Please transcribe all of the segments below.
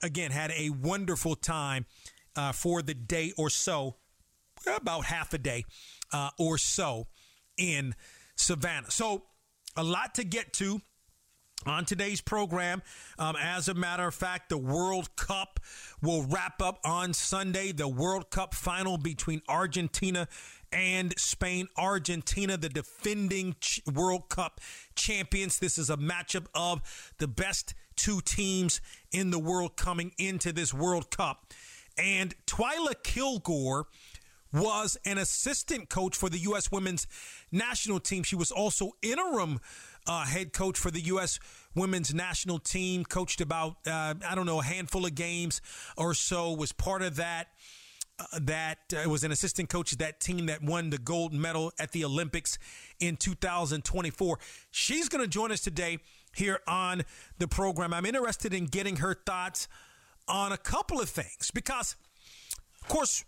again, had a wonderful time for the day or so, about half a day or so in Savannah. So a lot to get to on today's program. As a matter of fact, the World Cup will wrap up on Sunday. The World Cup final between Argentina and Spain. Argentina, the defending World Cup champions. This is a matchup of the best two teams in the world coming into this World Cup. And Twyla Kilgore was an assistant coach for the U.S. women's national team. She was also interim head coach for the U.S. women's national team, coached about, a handful of games or so, was part of that. Was an assistant coach of that team that won the gold medal at the Olympics in 2024. She's going to join us today here on the program. I'm interested in getting her thoughts on a couple of things because, of course,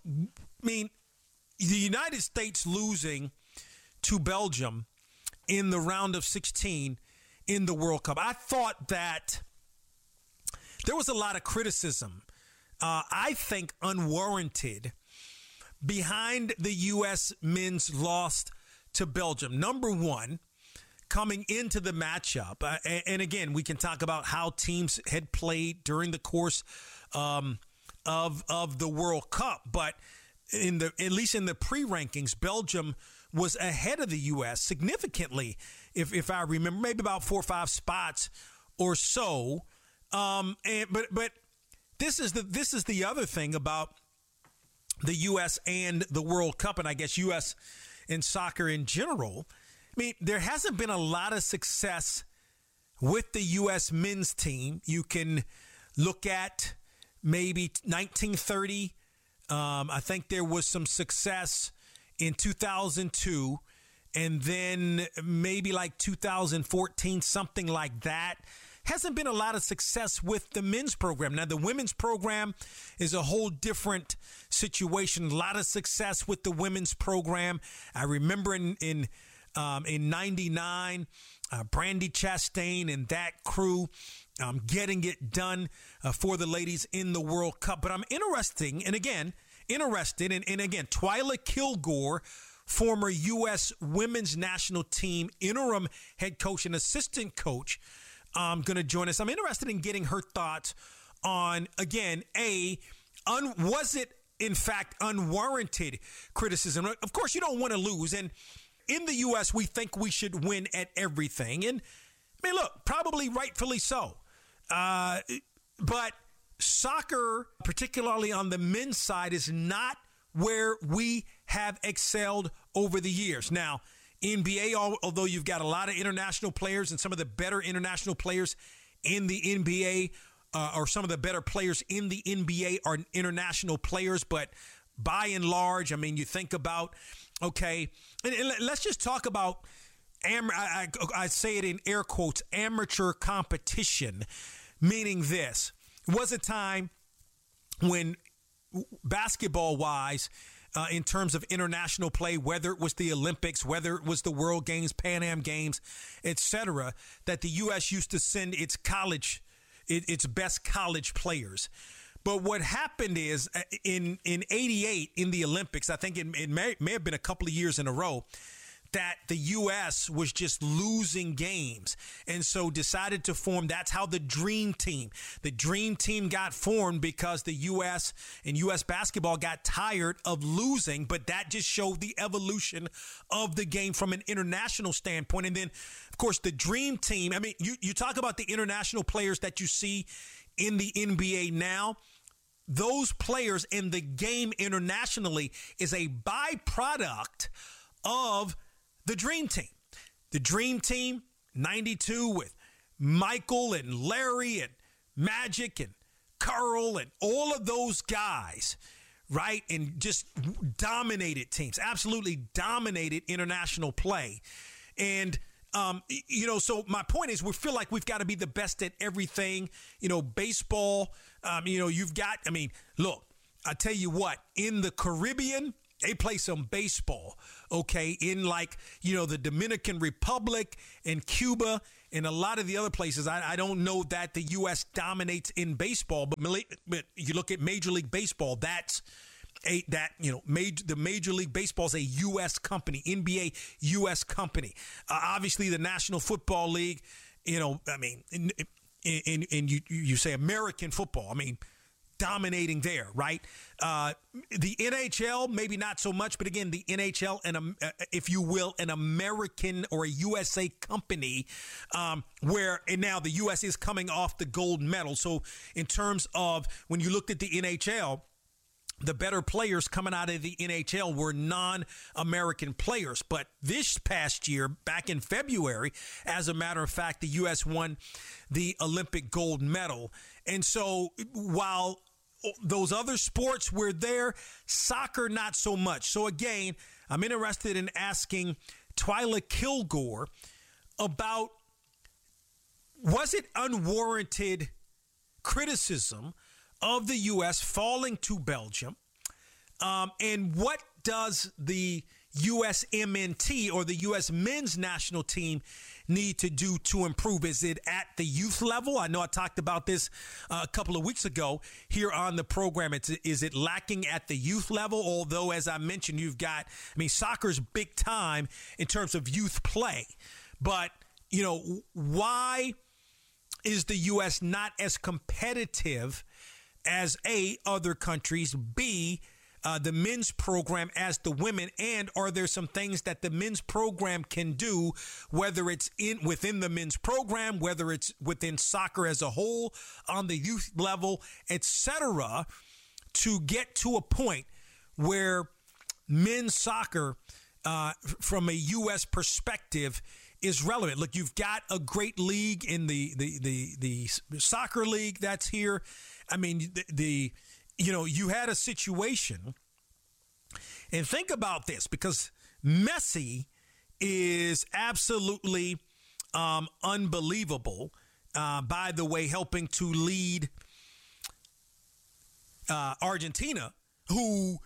the United States losing to Belgium in the round of 16 in the World Cup. I thought that there was a lot of criticism, I think unwarranted, behind the U.S. men's loss to Belgium. Number one, coming into the matchup, and again, we can talk about how teams had played during the course of the World Cup, but at least in the pre-rankings, Belgium was ahead of the U.S. significantly, if I remember, maybe about 4 or 5 spots or so. But this is the other thing about the U.S. and the World Cup, and I guess U.S. and soccer in general. There hasn't been a lot of success with the U.S. men's team. You can look at maybe 1930. I think there was some success in 2002 and then maybe like 2014, something like that. Hasn't been a lot of success with the men's program. Now, the women's program is a whole different situation. A lot of success with the women's program. I remember in 99, Brandi Chastain and that crew getting it done for the ladies in the World Cup. But I'm interested, and again, Twyla Kilgore, former U.S. women's national team interim head coach and assistant coach, going to join us. I'm interested in getting her thoughts on, again, was it in fact unwarranted criticism? Of course, you don't want to lose, and in the U.S., we think we should win at everything, and look, probably rightfully so. But soccer, particularly on the men's side, is not where we have excelled over the years. Now, NBA, although you've got a lot of international players and some of the better international players in the NBA, or some of the better players in the NBA are international players, but by and large, you think about, okay, and let's just talk about I say it in air quotes, amateur competition, meaning this. It was a time when basketball-wise, in terms of international play, whether it was the Olympics, whether it was the World Games, Pan Am Games, etc., that the U.S. used to send its best college players. But what happened is in 88 in the Olympics, I think it may have been a couple of years in a row, that the U.S. was just losing games and so decided to form. That's how the Dream Team got formed, because the U.S. and U.S. basketball got tired of losing. But that just showed the evolution of the game from an international standpoint. And then, of course, the Dream Team. You talk about the international players that you see in the NBA now. Those players in the game internationally is a byproduct of the Dream Team. The Dream Team, 92, with Michael and Larry and Magic and Carl and all of those guys, right? And just dominated teams, absolutely dominated international play. And, so my point is, we feel like we've got to be the best at everything. Baseball, look, I tell you what, in the Caribbean, they play some baseball, okay? In the Dominican Republic and Cuba, in a lot of the other places, I don't know that the U.S. dominates in baseball, but you look at Major League Baseball, the Major League Baseball is a U.S. company, NBA U.S. company. Obviously, the National Football League, you say American football, dominating there, right? The NHL, maybe not so much, but again, the NHL, and if you will, an American or a USA company, and now the U.S. is coming off the gold medal. So in terms of when you looked at the NHL, the better players coming out of the NHL were non-American players. But this past year, back in February, as a matter of fact, the U.S. won the Olympic gold medal. And so while those other sports were there, soccer not so much. So again, I'm interested in asking Twyla Kilgore about, was it unwarranted criticism of the U.S. falling to Belgium? And what does the USMNT or the U.S. men's national team need to do to improve? Is it at the youth level? I know I talked about this a couple of weeks ago here on the program. Is it lacking at the youth level? Although, as I mentioned, soccer's big time in terms of youth play. But, why is the U.S. not as competitive as other countries, B, the men's program as the women, and are there some things that the men's program can do, whether it's within the men's program, whether it's within soccer as a whole, on the youth level, etc., to get to a point where men's soccer, from a U.S. perspective, is relevant? Look, you've got a great league in the soccer league that's here. You had a situation, and think about this, because Messi is absolutely unbelievable, by the way, helping to lead Argentina, who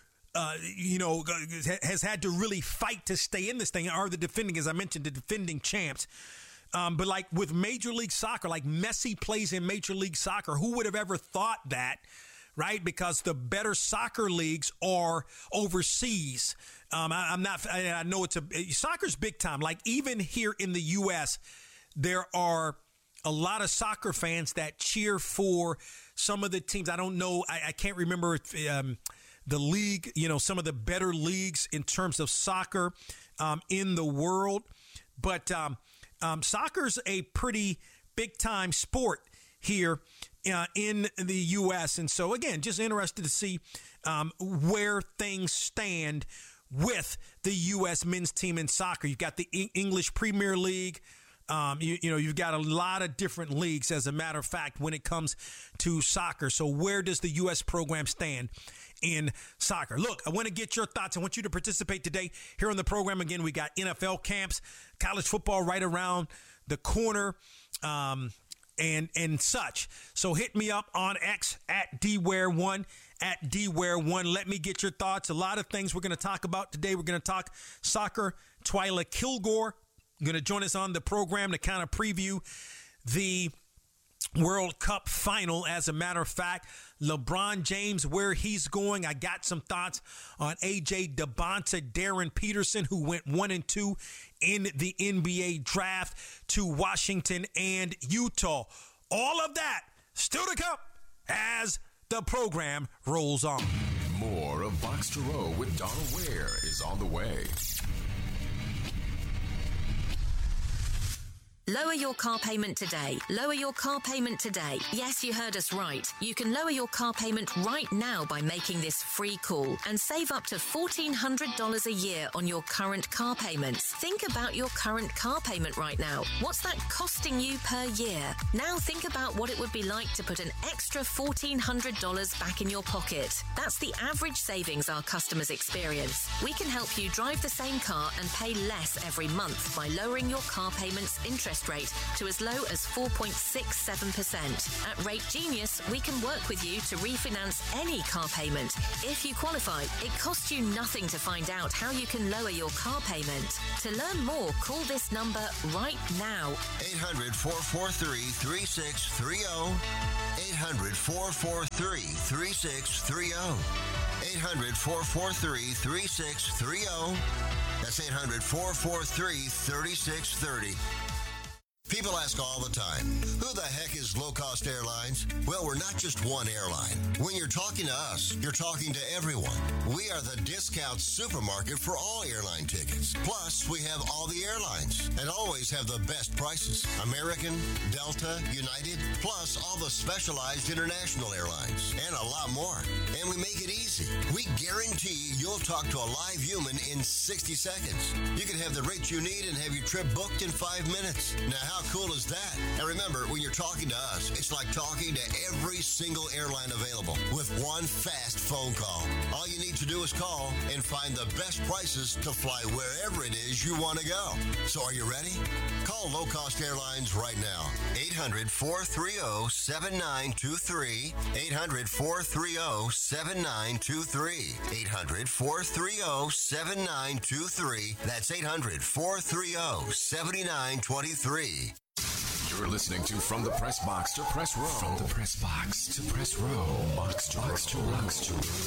has had to really fight to stay in this thing, are the defending, as I mentioned, the defending champs. But like with Major League Soccer, like Messi plays in Major League Soccer. Who would have ever thought that, right? Because the better soccer leagues are overseas. I know soccer's big time. Like even here in the U.S., there are a lot of soccer fans that cheer for some of the teams. I don't know. I can't remember if, the league, some of the better leagues in terms of soccer in the world. But soccer's a pretty big-time sport here in the U.S. And so, again, just interested to see where things stand with the U.S. men's team in soccer. You've got the English Premier League. You've got a lot of different leagues, as a matter of fact, when it comes to soccer. So where does the U.S. program stand in soccer? Look, I want to get your thoughts. I want you to participate today here on the program. Again, we got NFL camps, college football right around the corner, and such. So hit me up on X at DWare1, at DWare1. Let me get your thoughts. A lot of things we're going to talk about today. We're going to talk soccer. Twyla Kilgore going to join us on the program to kind of preview the World Cup final. As a matter of fact, LeBron James, where he's going. I got some thoughts on AJ Debonta, Darren Peterson, who went 1-2 in the NBA draft to Washington and Utah. All of that still to come as the program rolls on. More of Box to Row with Donald Ware is on the way. Lower your car payment today. Lower your car payment today. Yes, you heard us right. You can lower your car payment right now by making this free call and save up to $1,400 a year on your current car payments. Think about your current car payment right now. What's that costing you per year? Now think about what it would be like to put an extra $1,400 back in your pocket. That's the average savings our customers experience. We can help you drive the same car and pay less every month by lowering your car payments interest interest rate to as low as 4.67%. At Rate Genius, we can work with you to refinance any car payment. If you qualify, it costs you nothing to find out how you can lower your car payment. To learn more, call this number right now. 800-443-3630. 800-443-3630. 800-443-3630. That's 800-443-3630. People ask all the time, who the heck is Low Cost Airlines? Well, we're not just one airline. When you're talking to us, you're talking to everyone. We are the discount supermarket for all airline tickets. Plus, we have all the airlines and always have the best prices. American, Delta, United, plus all the specialized international airlines and a lot more. And we make it easy. We guarantee you'll talk to a live human in 60 seconds. You can have the rate you need and have your trip booked in 5 minutes. Now, how cool is that? And remember, when you're talking to us, it's like talking to every single airline available with one fast phone call. All you need to do is call and find the best prices to fly wherever it is you want to go. So are you ready? Call Low Cost Airlines right now. 800-430-7923. 800-430-7923. 800-430-7923. That's 800-430-7923. You're listening to From the Press Box to Press Row. From the Press Box to Press Row. Box to box to box to row.